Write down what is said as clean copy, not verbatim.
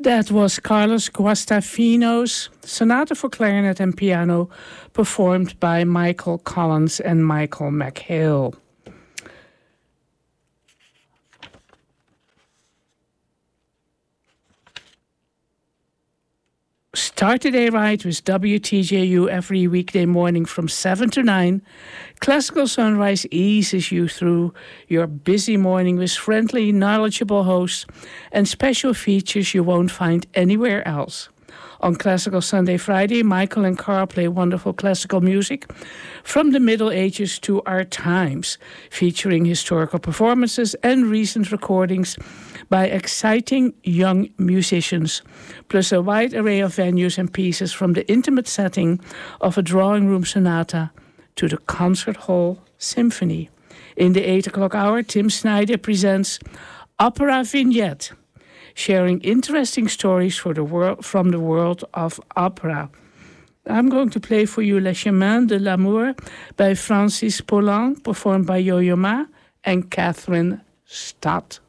That was Carlos Guastavino's Sonata for Clarinet and Piano, performed by Michael Collins and Michael McHale. Start today right with WTJU every weekday morning from 7 to 9. Classical Sunrise eases you through your busy morning with friendly, knowledgeable hosts and special features you won't find anywhere else. On Classical Sunday Friday, Michael and Carl play wonderful classical music from the Middle Ages to our times, featuring historical performances and recent recordings by exciting young musicians, plus a wide array of venues and pieces from the intimate setting of a drawing room sonata to the concert hall symphony. In the 8 o'clock hour, Tim Snyder presents Opera Vignette, sharing interesting stories from the world of opera. I'm going to play for you Les Chemins de l'Amour by Francis Poulenc, performed by Yo-Yo Ma and Catherine Stott.